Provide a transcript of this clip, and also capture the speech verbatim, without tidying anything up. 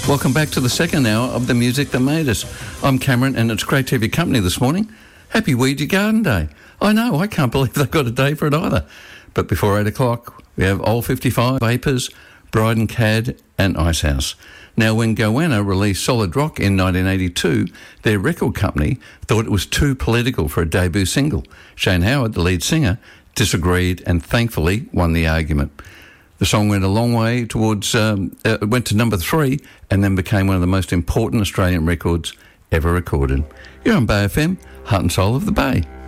Welcome back to the second hour of The Music That Made Us. I'm Cameron, and it's great to have your company this morning. Happy Weed Your Garden Day. I know, I can't believe they've got a day for it either. But before eight o'clock, we have Old fifty-five, Vapors, Bride and Cad, and Icehouse. Now, when Goanna released Solid Rock in nineteen eighty-two, their record company thought it was too political for a debut single. Shane Howard, the lead singer, disagreed and thankfully won the argument. The song went a long way towards, um, uh, went to number three and then became one of the most important Australian records ever recorded. You're on Bay F M, heart and soul of the Bay.